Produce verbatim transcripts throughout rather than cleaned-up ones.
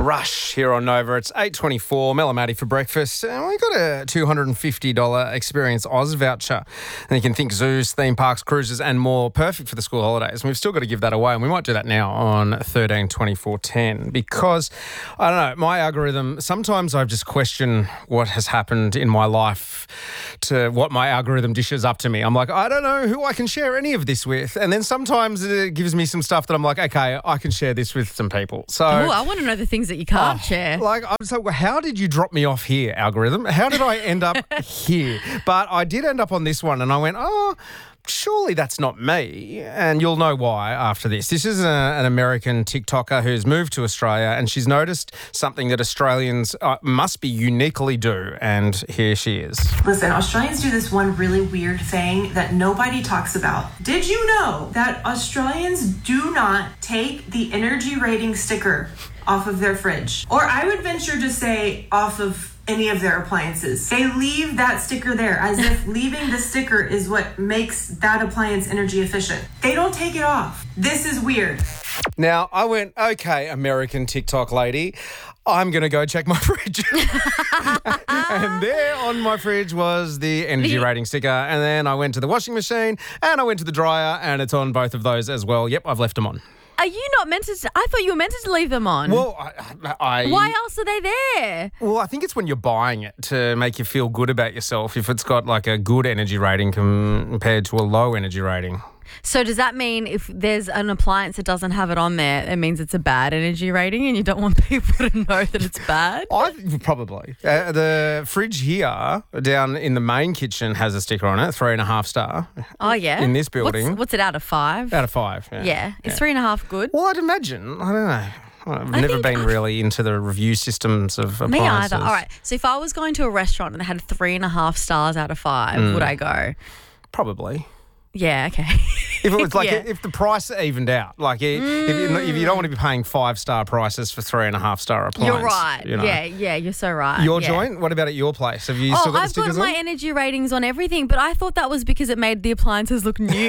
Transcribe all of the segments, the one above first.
Rush here on Nova. It's eight twenty-four, Mel and Maddie for breakfast. And we got a two hundred fifty dollars Experience Oz voucher. And you can think zoos, theme parks, cruises and more. Perfect for the school holidays. And we've still got to give that away. And we might do that now on thirteen twenty-four ten because, I don't know, my algorithm, sometimes I just question what has happened in my life to what my algorithm dishes up to me. I'm like, I don't know who I can share any of this with. And then sometimes it gives me some stuff that I'm like, okay, I can share this with some people. So Oh, I want to know the things that you can't oh, share. Like, I'm so, how did you drop me off here, algorithm? How did I end up here? But I did end up on this one and I went, oh, surely that's not me. And you'll know why after this. This is a, an American TikToker who's moved to Australia and she's noticed something that Australians uh, must be uniquely do. And here she is. Listen, Australians do this one really weird thing that nobody talks about. Did you know that Australians do not take the energy rating sticker off of their fridge? Or I would venture to say off of any of their appliances. They leave that sticker there as if leaving the sticker is what makes that appliance energy efficient. They don't take it off. This is weird. Now, I went, okay, American TikTok lady, I'm going to go check my fridge. And there on my fridge was the energy rating sticker. And then I went to the washing machine and I went to the dryer and it's on both of those as well. Yep, I've left them on. Are you not meant to? I thought you were meant to leave them on. Well, I, I... Why else are they there? Well, I think it's when you're buying it to make you feel good about yourself if it's got like a good energy rating compared to a low energy rating. So does that mean if there's an appliance that doesn't have it on there, it means it's a bad energy rating and you don't want people to know that it's bad? I Probably. Uh, the fridge here down in the main kitchen has a sticker on it, three and a half star. Oh, yeah? In this building. What's, what's it out of five? Out of five, yeah. Yeah. Is yeah. three and a half good? Well, I'd imagine. I don't know. I've I never been I've... really into the review systems of appliances. Me either. All right. So if I was going to a restaurant and they had three and a half stars out of five, mm. would I go? Probably. Yeah, okay. If it was like, yeah. if the price evened out, like mm. if, you, if you don't want to be paying five star prices for three and a half star appliance. You're right. You know. Yeah, yeah, you're so right. Your yeah. joint? What about at your place? Have you oh, still got I've the stickers got my on? energy ratings on everything, but I thought that was because it made the appliances look new.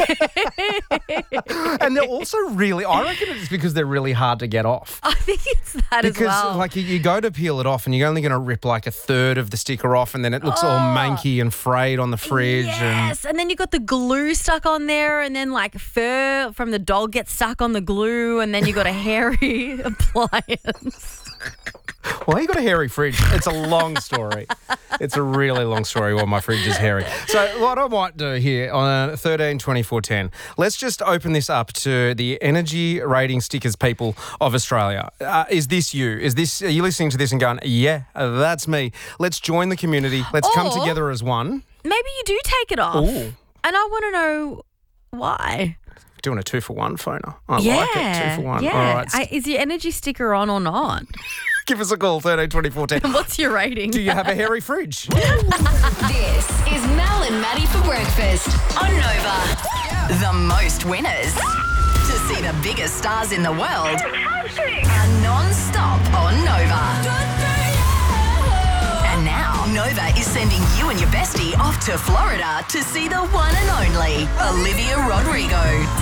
And they're also really, I reckon it's because they're really hard to get off. I think it's that because, as well. Because like you, you go to peel it off and you're only going to rip like a third of the sticker off and then it looks oh. all manky and frayed on the fridge. Yes, and, and then you got the glue stuck on there and then like fur from the dog gets stuck on the glue and then you got a hairy appliance. Well, you got a hairy fridge. It's a long story. It's a really long story why my fridge is hairy. So what I might do here on thirteen twenty-four ten, let's just open this up to the energy rating stickers people of Australia. Uh, is this you? Is this, are you listening to this and going, yeah, that's me. Let's join the community. Let's or come together as one. Maybe you do take it off. Ooh. And I want to know why. Doing a two for one phoner. I yeah, like it, two for one. Yeah. All right. I, is your energy sticker on or not? Give us a call, thirteen twenty-four ten. What's your rating? Do you have a hairy fridge? This is Mel and Maddie for breakfast on Nova. The most winners to see the biggest stars in the world are non-stop on Nova. And now Nova is sending you and your bestie off to Florida to see the one and only Olivia Rodrigo.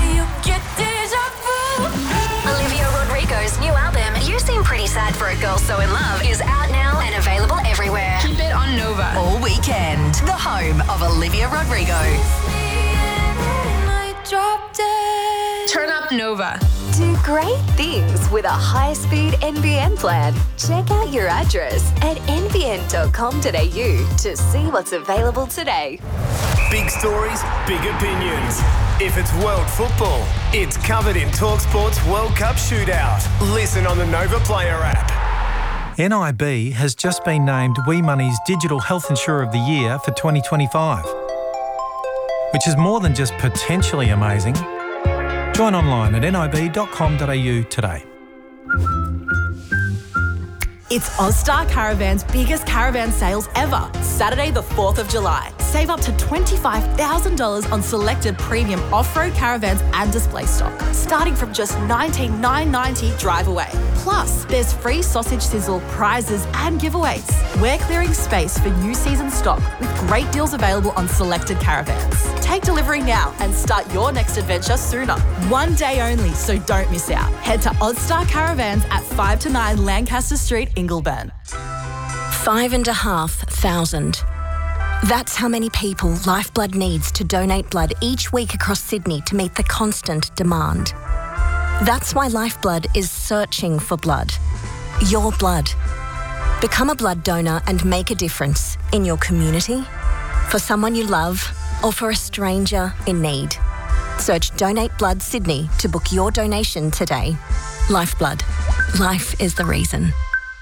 Olivia Rodrigo's new album, You Seem Pretty Sad for a Girl So In Love, is out now and available everywhere. Keep it on Nova. All weekend, the home of Olivia Rodrigo. Turn up Nova. Do great things with a high-speed N B N plan. Check out your address at n b n dot com dot a u to see what's available today. Big stories, big opinions. If it's world football, it's covered in TalkSport's World Cup Shootout. Listen on the Nova Player app. N I B has just been named We Money's Digital Health Insurer of the Year for twenty twenty-five, which is more than just potentially amazing. Join online at n i b dot com dot a u today. It's Ozstar Caravan's biggest caravan sales ever, Saturday the fourth of July. Save up to twenty-five thousand dollars on selected premium off-road caravans and display stock, starting from just nineteen thousand nine hundred ninety dollars drive away. Plus, there's free sausage sizzle, prizes and giveaways. We're clearing space for new season stock with great deals available on selected caravans. Take delivery now and start your next adventure sooner. One day only, so don't miss out. Head to Oddstar Caravans at five to nine Lancaster Street, Ingleburn. Five and a half thousand. That's how many people Lifeblood needs to donate blood each week across Sydney to meet the constant demand. That's why Lifeblood is searching for blood. Your blood. Become a blood donor and make a difference in your community, for someone you love, or for a stranger in need. Search Donate Blood Sydney to book your donation today. Lifeblood. Life is the reason.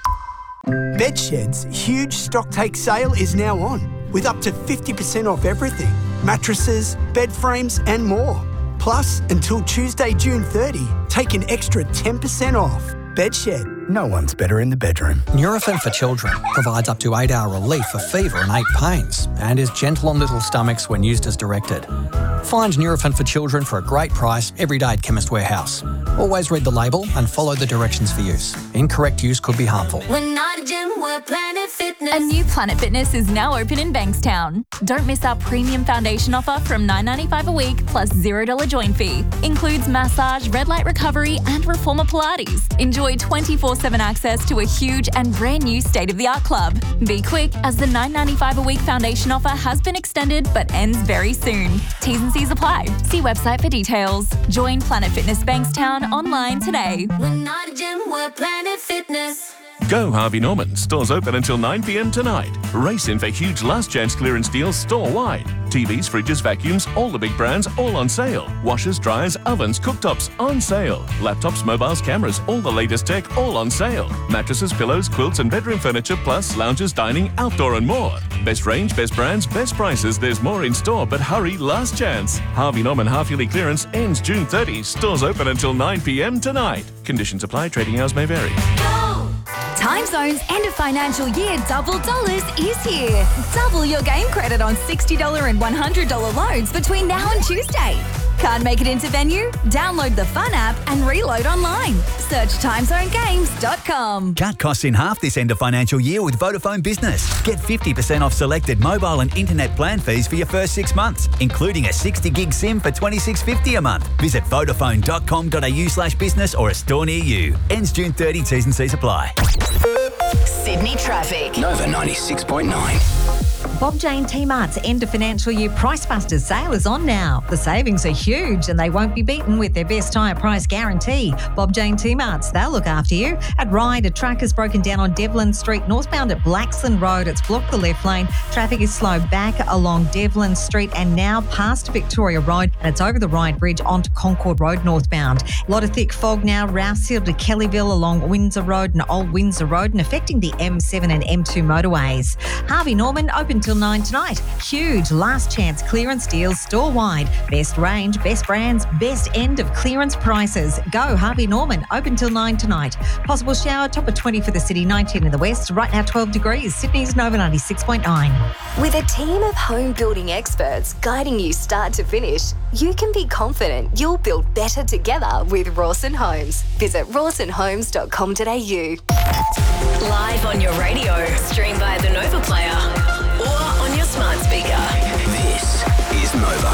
Bedshed's huge stock take sale is now on, with up to fifty percent off everything. Mattresses, bed frames and more. Plus, until Tuesday, June thirtieth, take an extra ten percent off. Bedshed. No one's better in the bedroom. Nurofen for Children provides up to eight hour relief for fever and ache pains and is gentle on little stomachs when used as directed. Find Nurofen for Children for a great price every day at Chemist Warehouse. Always read the label and follow the directions for use. Incorrect use could be harmful. We're not a gym, we're Planet Fitness. A new Planet Fitness is now open in Bankstown. Don't miss our premium foundation offer from nine dollars ninety-five a week plus zero dollars join fee. Includes massage, red light recovery and reformer Pilates. Enjoy twenty-four seven access to a huge and brand new state-of-the-art club. Be quick, as the nine dollars ninety-five a week foundation offer has been extended but ends very soon. T's and C's apply. See website for details. Join Planet Fitness Bankstown online today. We're not a gym, we're Planet Fitness. Go Harvey Norman. Stores open until nine p m tonight. Race in for huge last chance clearance deals store-wide. T Vs, fridges, vacuums, all the big brands, all on sale. Washers, dryers, ovens, cooktops, on sale. Laptops, mobiles, cameras, all the latest tech, all on sale. Mattresses, pillows, quilts and bedroom furniture, plus lounges, dining, outdoor and more. Best range, best brands, best prices. There's more in store, but hurry, last chance. Harvey Norman half-yearly clearance ends June thirtieth. Stores open until nine p m tonight. Conditions apply. Trading hours may vary. Time Zone's end of financial year double dollars is here. Double your game credit on sixty dollars and one hundred dollars loads between now and Tuesday. Can't make it into venue? Download the Fun app and reload online. Search time zone games dot com. Cut costs in half this end of financial year with Vodafone Business. Get fifty percent off selected mobile and internet plan fees for your first six months, including a sixty gig SIM for twenty-six fifty a month. Visit vodafone dot com dot a u slash business or a store near you. Ends June thirtieth, T's and C's apply. Sydney traffic. Nova ninety-six point nine. Bob Jane T-Mart's end of financial year Price Busters sale is on now. The savings are huge and they won't be beaten with their best tyre price guarantee. Bob Jane T-Mart's, they'll look after you. At Ryde, a truck is broken down on Devlin Street, northbound at Blaxland Road. It's blocked the left lane. Traffic is slow back along Devlin Street and now past Victoria Road, and it's over the Ryde Bridge onto Concord Road northbound. A lot of thick fog now, Rouse Hill to Kellyville along Windsor Road and Old Windsor Road, and affecting the M seven and M two motorways. Harvey Norman open till nine tonight. Huge last chance clearance deals store-wide. Best range, best brands, best end of clearance prices. Go Harvey Norman, open till nine tonight. Possible shower, top of twenty for the city, nineteen in the west. Right now twelve degrees. Sydney's Nova ninety-six point nine. With a team of home building experts guiding you start to finish, you can be confident you'll build better together with Rawson Homes. Visit rawson homes dot com dot a u. Live on your radio, stream via the Nova Player or on your smart speaker. This is Nova.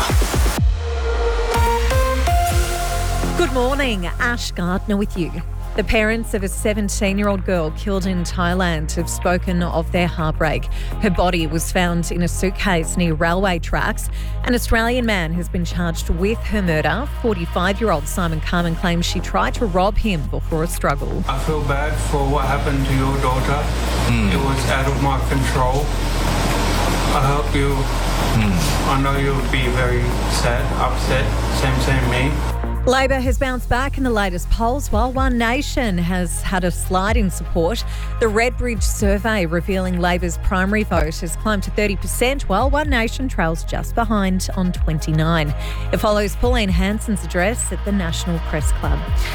Good morning, Ash Gardner with you. The parents of a seventeen-year-old girl killed in Thailand have spoken of their heartbreak. Her body was found in a suitcase near railway tracks. An Australian man has been charged with her murder. forty-five-year-old Simon Carmen claims she tried to rob him before a struggle. I feel bad for what happened to your daughter. Mm. It was out of my control. I hope you, mm. I know you'll be very sad, upset, same, same me. Labor has bounced back in the latest polls, while One Nation has had a slide in support. The Redbridge survey revealing Labor's primary vote has climbed to thirty percent, while One Nation trails just behind on twenty-nine. It follows Pauline Hanson's address at the National Press Club.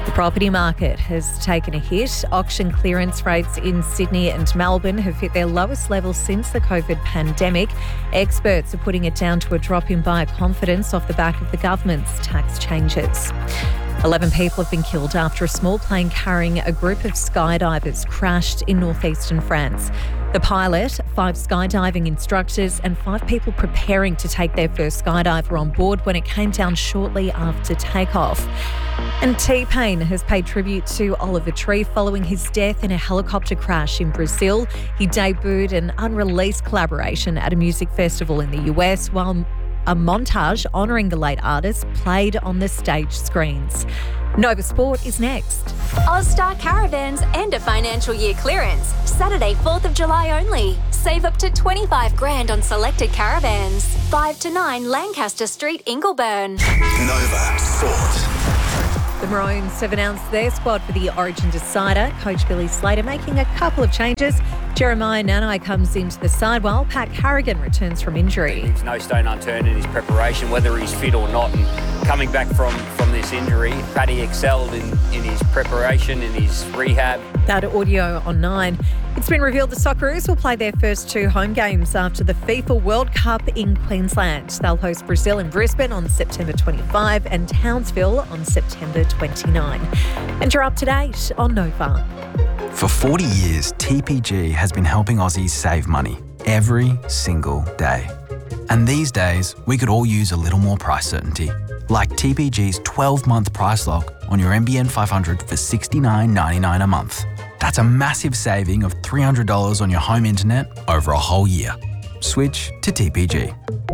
The property market has taken a hit. Auction clearance rates in Sydney and Melbourne have hit their lowest level since the COVID pandemic. Experts are putting it down to a drop in buyer confidence off the back of the government's tax changes. Eleven people have been killed after a small plane carrying a group of skydivers crashed in northeastern France. The pilot, five skydiving instructors and five people preparing to take their first skydiver on board when it came down shortly after takeoff. And T-Pain has paid tribute to Oliver Tree following his death in a helicopter crash in Brazil. He debuted an unreleased collaboration at a music festival in the U S while a montage honouring the late artist played on the stage screens. Nova Sport is next. Ozstar Caravans end of financial year clearance. Saturday, fourth of July only. Save up to twenty-five grand on selected caravans. five to nine Lancaster Street, Ingleburn. Nova Sport. The Maroons have announced their squad for the Origin Decider. Coach Billy Slater making a couple of changes. Jeremiah Nanai comes into the side while Pat Carrigan returns from injury. There's no stone unturned in his preparation, whether he's fit or not. And coming back from, from this injury, Paddy excelled in, in his preparation, in his rehab. That audio on nine. It's been revealed the Socceroos will play their first two home games after the FIFA World Cup in Queensland. They'll host Brazil in Brisbane on September twenty-fifth and Townsville on September twenty-ninth. And you're up to date on Nova. For forty years, T P G has been helping Aussies save money every single day. And these days, we could all use a little more price certainty. Like T P G's twelve-month price lock on your N B N five hundred for sixty-nine ninety-nine a month. That's a massive saving of three hundred dollars on your home internet over a whole year. Switch to T P G.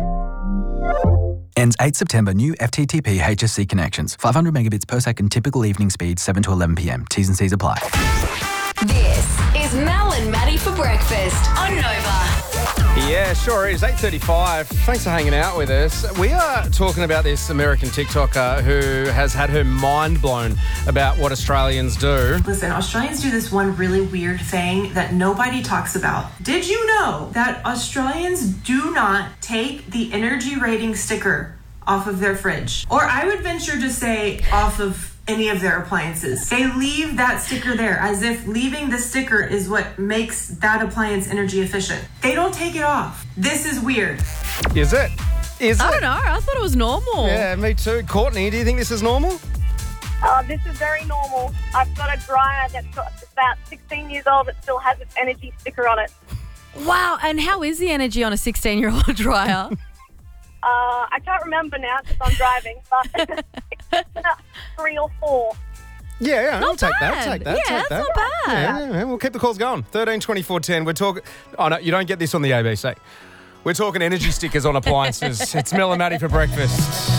Ends eighth September. New F T T P H S C connections. five hundred megabits per second. Typical evening speed seven to eleven p.m. T's and C's apply. This is Mel and Maddie for breakfast on Nova. Yeah, sure is. eight thirty-five. Thanks for hanging out with us. We are talking about this American TikToker who has had her mind blown about what Australians do. Listen, Australians do this one really weird thing that nobody talks about. Did you know that Australians do not take the energy rating sticker off of their fridge? Or I would venture to say off of any of their appliances. They leave that sticker there as if leaving the sticker is what makes that appliance energy efficient. They don't take it off. This is weird. Is it? Is I it? don't know. I thought it was normal. Yeah, me too. Courtney, do you think this is normal? Uh, this is very normal. I've got a dryer that's got about sixteen years old that still has its energy sticker on it. Wow. And how is the energy on a sixteen-year-old dryer? Uh, I can't remember now because I'm driving, but it's about three or four. Yeah, yeah, Not I'll take that. bad. Take that. Yeah, take that's that. not bad. Yeah, yeah, yeah, we'll keep the calls going. thirteen twenty-four ten. We're talking. Oh no, you don't get this on the A B C. We're talking energy stickers on appliances. It's Mel and Maddie for breakfast.